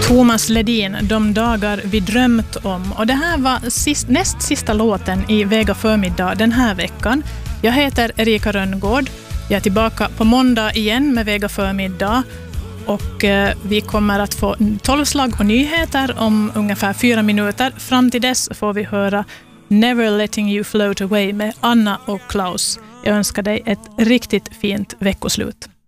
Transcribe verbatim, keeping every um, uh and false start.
Thomas Ledin, De dagar vi drömt om. Och det här var sist, näst sista låten i Vega förmiddag den här veckan. Jag heter Erika Rönngård. Jag är tillbaka på måndag igen med Vega förmiddag. Och eh, vi kommer att få tolvslag och nyheter om ungefär fyra minuter. Fram till dess får vi höra Never Letting You Float Away med Anna och Klaus. Jag önskar dig ett riktigt fint veckoslut.